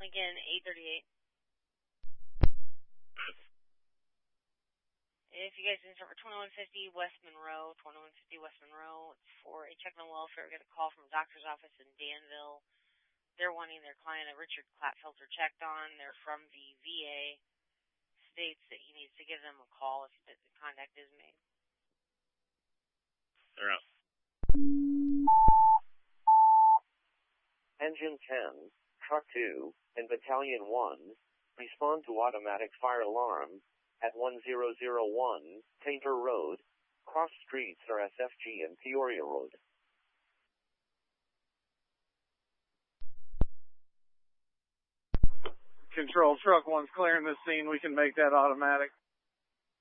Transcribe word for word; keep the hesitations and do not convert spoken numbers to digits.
Lincoln eight thirty-eight. If you guys can start for twenty-one fifty West Monroe, twenty-one fifty West Monroe, it's for a check on welfare. We got a call from a doctor's office in Danville. They're wanting their client, a Richard Klatfelter, checked on. They're from the V A. States that he needs to give them a call if the contact is made. They're up. Engine ten, Truck two, and Battalion one, respond to automatic fire alarm at one zero zero one, Tainter Road, cross streets are S F G and Peoria Road. Control, Truck one's clearing the scene. We can make that automatic.